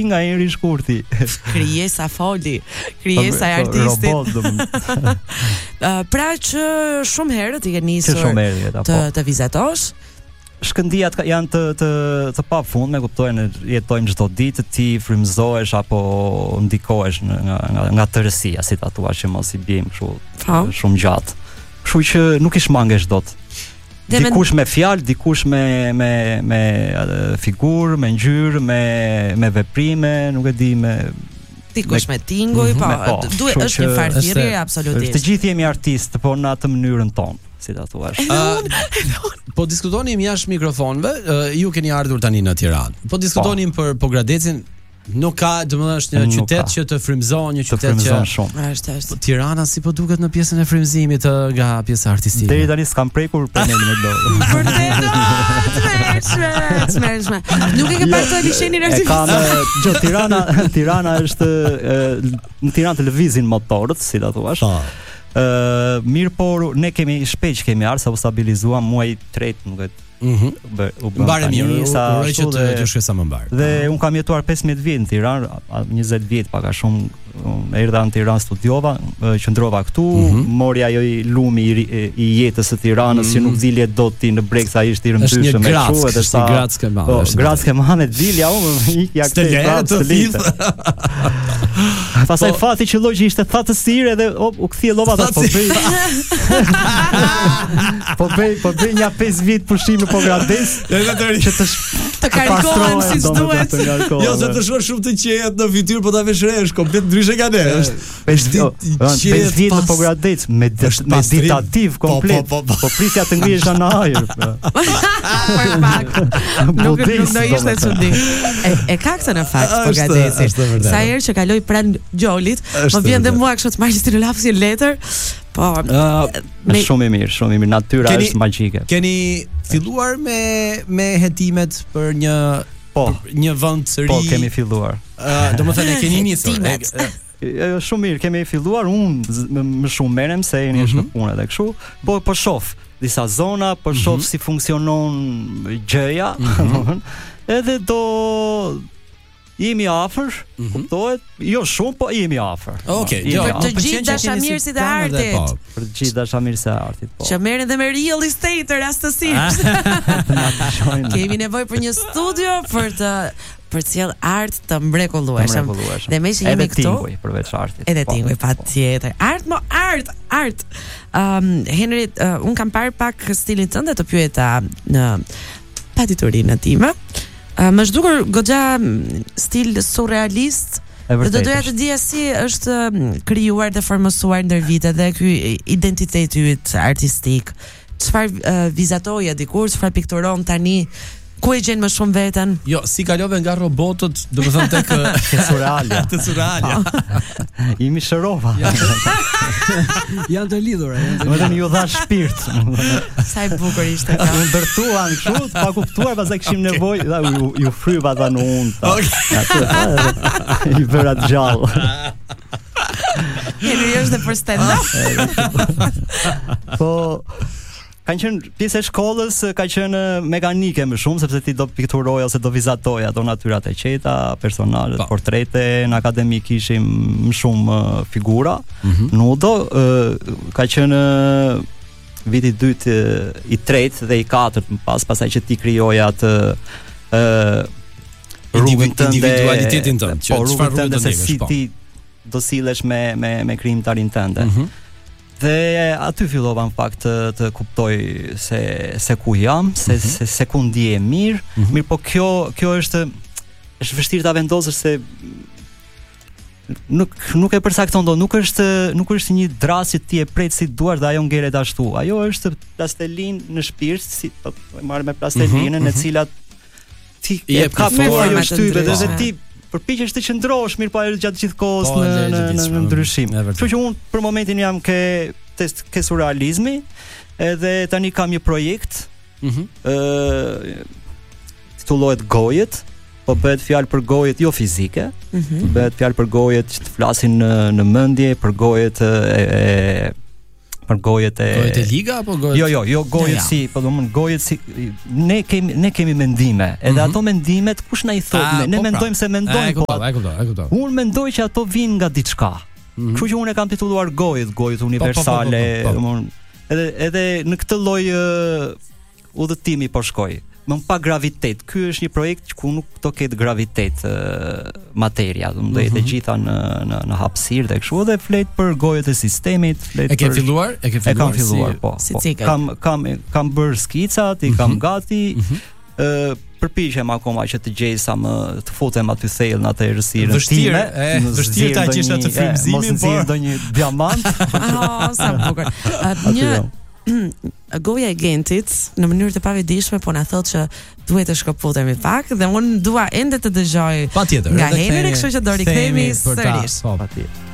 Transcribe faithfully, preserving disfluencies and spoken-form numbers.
nga Henri Shkurti. Krijesa foli, krijesa e artistit. Robot, domethënë. uh, pra që shumë herët i ke nisur herët, të, të vizatosh. Shkëndijat janë të të të pafundme, kuptojnë, jetojmë çdo ditë, ti frymëzohesh apo ndikohesh nga nga, nga tërësia, si ta thua, që mos i bijmë kështu shumë gjatë. Kështu që nuk i shmangesh dot. Dikush me fjalë, dikush me me me figurë, me ngjyrë, me me veprime, nuk e di, me dikush me tinguj, po, duhet është një farë thirrje absolutisht. Të gjithë jemi artistë, po në atë mënyrën tonë, si ta thuash. Uh, po diskutonim jashtë mikrofonëve, uh, ju keni ardhur tani në Tiranë. Po diskutonim po. për Pogradecin, nuk ka, domethënë është një nuk qytet ka. që të frymëzon, një qytet që shumë. Është, është. Po Tirana si po duket në pjesën e frymëzimit nga pjesa artistike. Deri tani s'kam prekur për ne me dorë. Vërtet, smershme. Nuk e ke parë të lishenin artistik. Kam gjë Tirana, Tirana është në Tiranë të lëvizin motorët, si ta thuash. Ë mirë, por ne kemi shpejt kemi ardhur, sa u stabilizuam muaj tret, nuk e Mhm. U mbarë mirë, uroj që të të shkoj sa më mbar. Dhe un kam jetuar pesëmbëdhjetë vjet në Tiranë, njëzet vjet pak a shumë, erdha në Tiranë, studiova, qëndrova këtu, mm -hmm. mori ajo i lumi i, i jetës së Tiranës, mm -hmm. që nuk dilje dot ti në breg, sa ishte i rëndësishëm me kështu, edhe sa Gratske madhe. Gratske madhe dilja, unë ikja këtë të thith. Pastaj fati që lloji ishte thatësirë dhe u kthie llova tash po bëj. Po bëj, po bëj një pesë vjet pushim në Pogradec, që të të karikohen siç duhet. Jo, se të shkosh shumë të qetë në fytyrë, po ta vesh re, është komplet ndryshe nga ne. Është pesë vjet në Pogradec, meditativ komplet. Po prisja të ngrihesh në ajër. Nuk do ishte çudi. E ka këtë në fakt Pogradeci. Sa herë që kaloj pranë Gjolit, më vjen dhe mua kështu të marr stilolaf si letër. Po, me shumë i mirë, shumë i mirë, natyra është magjike. Keni filluar me me hetimet për një po, për një vend të ri? Po, kemi filluar. Ë, domethënë keni nisur. Jo, shumë mirë, kemi filluar, unë më shumë merrem se jeni është në punë edhe kështu, po po shoh disa zona, po shoh si funksionon gjëja, edhe do jemi afër, kuptohet? Jo shumë, po jemi afër. Okej, jo. Për të gjithë dashamirësit e artit. Për të gjithë dashamirësit e artit, po. Që merren dhe me real estate rastësisht. Kemi nevojë për një studio për të për cilë art të mrekullueshëm. Dhe me që jemi edhe këtu, tinguj përveç artit. Edhe tinguj, patjetër. Art mo art, art. Um, Henry, uh, un kam parë pak stilin tënd dhe të pyeta në patiturinë time. Uh, më zhdukur goxha stil surrealist. Dhe do doja të dija si është krijuar dhe formësuar ndër vite dhe ky identiteti yt artistik. Çfarë uh, vizatoje dikur, çfarë pikturon tani? Ku e gjen më shumë veten? Jo, si kalove nga robotët, domethënë tek surrealja. Te surrealja. Imi shërova. Janë të lidhura, janë të lidhura. Ju dha shpirt. Sa e bukur ishte kjo. U ndërtuan kështu, pa kuptuar, pastaj kishim nevojë, ju ju fryva tani unë. I bëra gjallë. Jeni është dhe për stand-up. Po kanë qenë pjesë e shkollës, ka qenë mekanike më shumë, sepse ti do pikturoj ose do vizatoj ato natyrat e qeta, personazhe, portrete. Në akademi kishim më shumë uh, figura, mm-hmm. nudo, uh, ka qenë uh, viti i dytë, uh, i tretë dhe i katërt më pas, pastaj që ti krijoja atë uh, rrugën tënde, individualitetin tënd, që çfarë rrugë do ndjesh, po. Ti do sillesh me me me krijimtarin tënde. Mm-hmm. Dhe aty fillova në fakt të, të kuptoj se se ku jam, se mm-hmm. se, se ku ndihem mirë, mm-hmm. mirë, po kjo kjo është është vështirë ta vendosësh se nuk nuk e përcakton dot, nuk është nuk është një dras që ti e pret si duash dhe ajo ngeret ashtu. Ajo është plastelin në shpirt, si po marr me plastelinën, mm-hmm. e cilat ti e ka me ajo shtypet dhe ti përpiqesh të qëndrosh mirë, po ajo gjatë gjithë kohës në në në ndryshim. Kështu që unë për momentin jam ke test ke surrealizmi, edhe tani kam një projekt, ë mm-hmm. titullohet Gojet, po bëhet fjalë për gojet jo fizike, mm-hmm. bëhet fjalë për gojet që të flasin në në mendje, për gojet e, e për gojet e gojet e liga apo gojet? Jo, jo, jo gojet si, po domthon gojet si ne kemi ne kemi mendime, edhe mm -hmm. ato mendimet kush na i thotë, ne, ne po mendojmë pra. se mendojmë, po. E kuptoj, e kuptoj. Unë mendoj që ato vinë nga diçka. Mm -hmm. Kështu që unë e kam titulluar gojet, gojet universale, domthon edhe edhe në këtë lloj uh, udhëtimi po shkoj. Më pa gravitet. Ky është një projekt ku nuk do ketë gravitet uh, materia, do të thotë të gjitha në në në hapësirë dhe kështu, dhe flet për gojet e sistemit, flet për. E ke për... filluar? E ke filluar? E kam filluar, si... po. Si po. cikël. Kam kam kam bër skicat, i kam gati. ë mm -hmm. uh, përpiqem akoma që të gjej sa më të futem aty thellë në atë errësirën time. Vështirë ta gjesh atë frymëzimin, por ndonjë diamant. Oh, sa bukur. Një goja e Gentit në mënyrë të pavidishme po na thotë që duhet të shkëputemi pak dhe unë dua ende të dëgjoj patjetër nga Henri, kështu që do rikthehemi sërish. Po patjetër.